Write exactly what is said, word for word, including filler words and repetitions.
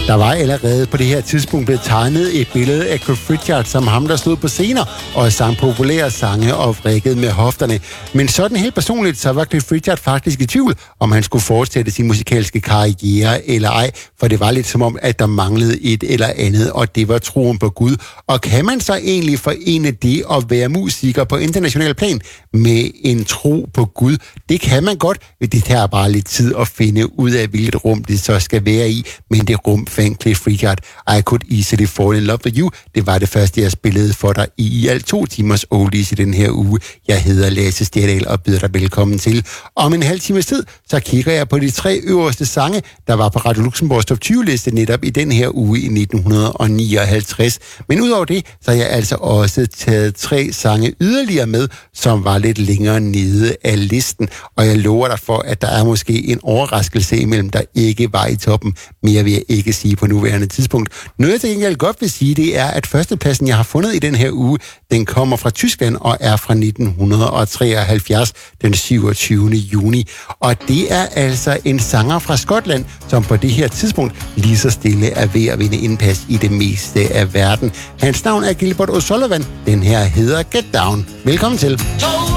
Der var allerede på det her tidspunkt blevet tegnet et billede af Cliff Richard som ham, der stod på scener og sang populære sange og vrikkede med hofterne. Men sådan helt personligt, så var Cliff Richard faktisk i tvivl, om han skulle fortsætte sin musikalske karriere eller ej, for det var lidt som om, at der manglede et eller andet, og det var troen på Gud. Og kan man så egentlig forene det at være musiker på international plan med en tro på Gud? Det kan man godt, men det tager bare lidt tid at finde ud af, hvilket rum det så skal være i. Men det rum fandt Cliff Richard. I Could Easily Fall in Love with You. Det var det første, jeg spillede for dig i i alt to timers oldies i den her uge. Jeg hedder Lasse Stjerdal og byder dig velkommen til. Om en halv times tid, så kigger jeg på de tre øverste sange, der var på Radio Luxembourgs top tyve-liste netop i den her uge i nitten nioghalvtreds. Men udover det, så har jeg altså også taget tre sange yderligere med, som var lidt længere nede af listen. Og jeg lover dig for, at der er måske en overraskelse imellem, der ikke var i toppen. Mere vil jeg ikke sige på nuværende tidspunkt. Noget jeg til gengæld godt vil sige, det er, at førstepladsen, jeg har fundet i den her uge, den kommer fra Tyskland og er fra nitten treoghalvfjerds, den syvogtyvende juni. Og det er altså en sanger fra Skotland, som på det her tidspunkt lige så stille er ved at vinde indpas i det meste af verden. Hans navn er Gilbert O'Sullivan. Den her hedder Get Down. Velkommen til.